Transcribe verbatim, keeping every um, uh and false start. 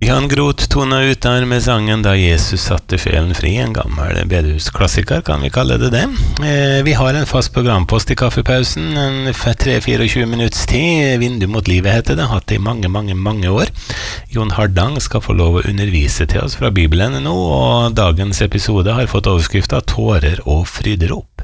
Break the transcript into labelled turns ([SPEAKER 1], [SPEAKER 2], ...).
[SPEAKER 1] Jan Groth tona ut der med sangen Da Jesus satte fjelen fri, en gammel bedehusklassiker, kan vi kalle det det. Eh, vi har en fast programpost i kaffepausen, en tre tjuefire minutts tid, Vindu mot livet heter det, hatt det i mange, mange, mange år. Jon Hardang skal få lov å undervise til oss fra Bibelen nå, og dagens episode har fått overskrifta Tårer og fryderop.